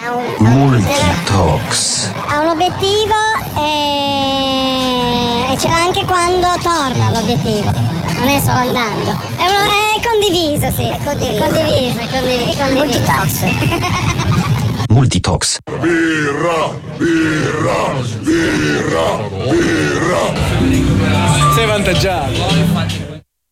Multitox. Ha un obiettivo e ce l'ha anche quando torna l'obiettivo, non è solo andando. È condiviso, sì. È condiviso. Multitox. Multitox. Birra. Sei avvantaggiato.